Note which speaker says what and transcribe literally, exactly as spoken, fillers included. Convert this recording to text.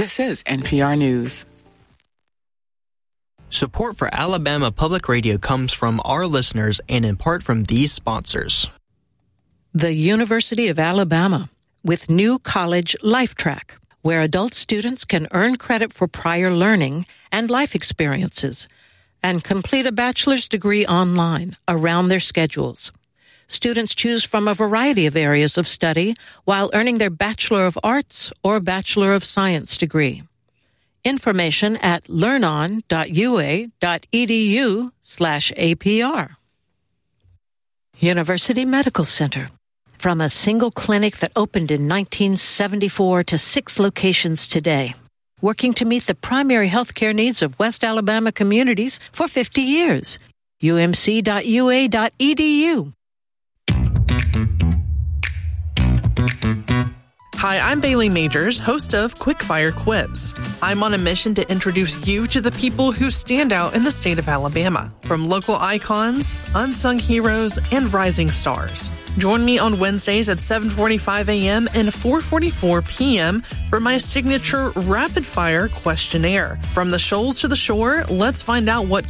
Speaker 1: This is N P R News.
Speaker 2: Support for Alabama Public Radio comes from our listeners and in part from these sponsors.
Speaker 3: The University of Alabama, with new college Life Track, where adult students can earn credit for prior learning and life experiences and complete a bachelor's degree online around their schedules. Students choose from a variety of areas of study while earning their Bachelor of Arts or Bachelor of Science degree. Information at learnon.ua.edu slash APR. University Medical Center. From a single clinic that opened in nineteen seventy-four to six locations today, working to meet the primary healthcare needs of West Alabama communities for fifty years. U M C dot U A dot E D U.
Speaker 4: Hi, I'm Bailey Majors, host of Quickfire Quips. I'm on a mission to introduce you to the people who stand out in the state of Alabama, from local icons, unsung heroes, and rising stars. Join me on Wednesdays at seven forty-five a.m. and four forty-four p.m. for my signature rapid-fire questionnaire. From the shoals to the shore, let's find out what